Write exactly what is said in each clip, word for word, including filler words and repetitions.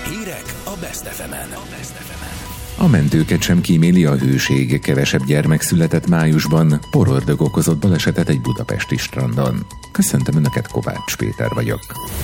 Hírek a Best ef emen. A mentőket sem kíméli a hőség, kevesebb gyermek született májusban, porördög okozott balesetet egy budapesti strandon. Köszöntöm Önöket, Kovács Péter vagyok.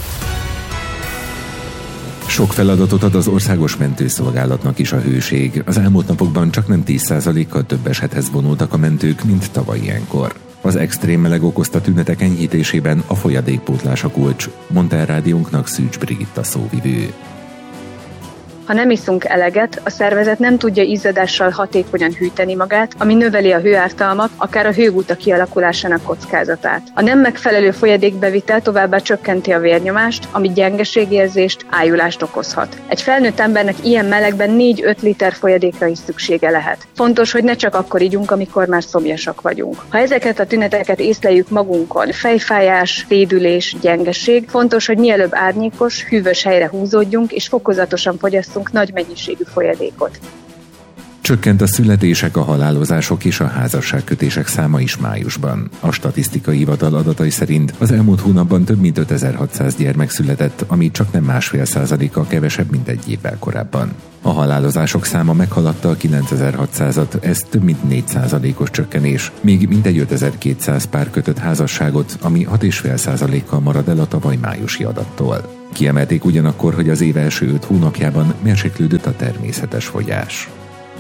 Sok feladatot ad az Országos Mentőszolgálatnak is a hőség. Az elmúlt napokban csaknem tíz százalékkal több esethez vonultak a mentők, mint tavaly ilyenkor. Az extrém meleg okozta tünetek enyhítésében a folyadékpótlás a kulcs, mondta el rádiónknak Szűcs Brigitta szóvivő. Ha nem iszunk eleget, a szervezet nem tudja izzadással hatékonyan hűteni magát, ami növeli a hőártalmat, akár a hőgutak kialakulásának kockázatát. A nem megfelelő folyadékbevitel továbbá csökkenti a vérnyomást, ami gyengeségérzést, ájulást okozhat. Egy felnőtt embernek ilyen melegben négy-öt liter folyadékra is szüksége lehet. Fontos, hogy ne csak akkor igyunk, amikor már szomjasak vagyunk. Ha ezeket a tüneteket észleljük magunkon, fejfájás, fédülés, gyengeség, fontos, hogy mielőbb árnyékos, hűvös helyre húzódjunk és fokozatosan fogyasszunk nagy mennyiségű folyadékot. Csökkent a születések, a halálozások és a házasságkötések száma is májusban. A statisztikai hivatal adatai szerint az elmúlt hónapban több mint ötezer-hatszáz gyermek született, ami csaknem másfél százalékkal kevesebb, mint egy évvel korábban. A halálozások száma meghaladta a kilencezer-hatszázat, ez több mint négy százalékos csökkenés, míg mintegy ötezer-kétszáz pár kötött házasságot, ami hat egész öt százalékkal marad el a tavaly májusi adattól. Kiemelték ugyanakkor, hogy az év első öt hónapjában mérséklődött a természetes fogyás.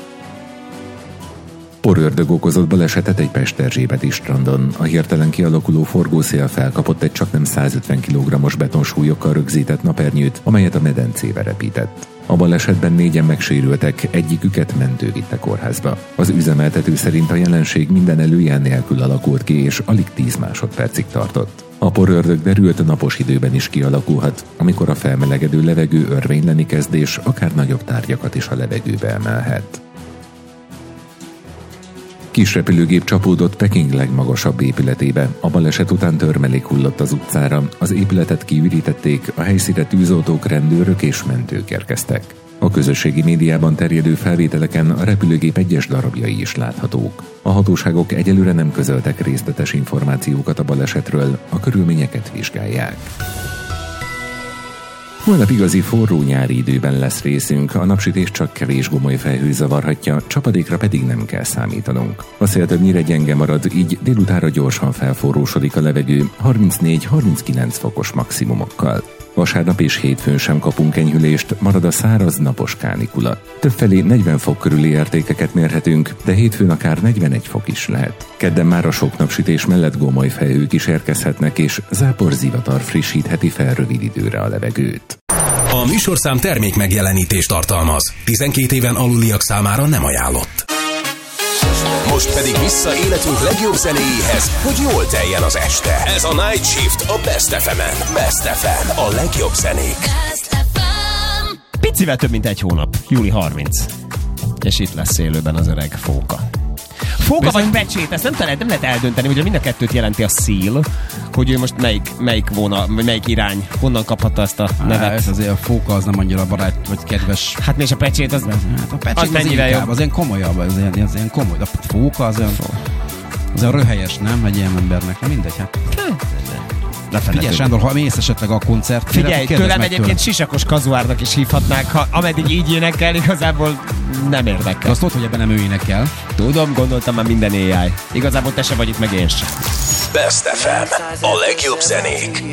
Porördög okozott balesetet egy pesterzsébeti strandon. A hirtelen kialakuló forgószél felkapott egy csaknem százötven kilogrammos betonsúlyokkal rögzített napernyőt, amelyet a medencébe repített. A balesetben négyen megsérültek, egyiküket mentő vitte kórházba. Az üzemeltető szerint a jelenség minden előjel nélkül alakult ki, és alig tíz másodpercig tartott. A porördög derült napos időben is kialakulhat, amikor a felmelegedő levegő örvényleni kezd, és akár nagyobb tárgyakat is a levegőbe emelhet. Kis repülőgép csapódott Peking legmagasabb épületébe. A baleset után törmelék hullott az utcára, az épületet kiürítették, a helyszínre tűzoltók, rendőrök és mentők érkeztek. A közösségi médiában terjedő felvételeken a repülőgép egyes darabjai is láthatók. A hatóságok egyelőre nem közöltek részletes információkat a balesetről, a körülményeket vizsgálják. Holnap igazi forró nyári időben lesz részünk, a napsütés csak kevés gomoly felhő zavarhatja, csapadékra pedig nem kell számítanunk. A szél többnyire gyenge marad, így délutára gyorsan felforrósodik a levegő, harmincnégy-harminckilenc fokos maximumokkal. Vasárnap és hétfőn sem kapunk enyhülést, marad a száraz napos kánikula. Többfelé negyven fok körüli értékeket mérhetünk, de hétfőn akár negyvenegy fok is lehet. Kedden már a sok napsütés mellett gomoly felhők is érkezhetnek, és záporzivatar frissítheti fel rövid időre a levegőt. A műsorszám termék megjelenítést tartalmaz. tizenkét éven aluliak számára nem ajánlott. Most pedig vissza életünk legjobb zenéjéhez, hogy jól teljen az este. Ez a Night Shift a Best ef emen. Best ef em, a legjobb zenék. Picivel több mint egy hónap, júli harmincadika. És itt lesz élőben az öreg Fóka. Fóka Bizony... vagy pecsét, ezt nem lehet, nem lehet eldönteni, ugye mind a kettőt jelenti a szíl, hogy ő most melyik, melyik vonal, vagy melyik irány, honnan kaphatta ezt a nevet. Ez azért a Fóka az nem annyira barát, vagy kedves. Hát és a pecsét az, hát a pecsét az, az mennyire inkább, az ilyen komolyabb, az ilyen, az ilyen komoly. A Fóka az olyan, az olyan röhelyes, nem? Egy ilyen embernek, nem mindegy, hát. Figyelj Sándor, ha mész esetleg a koncertére, figyelj, tőlem egyébként tőle. Sisakos kazuárnak is hívhatnák, ha ameddig így énekel, igazából nem érdekel. De azt tudod, hogy ebben nem ő énekel. Tudom, gondoltam már minden éjjel. Igazából te se vagy itt, meg én sem. Best ef em, a legjobb zenék.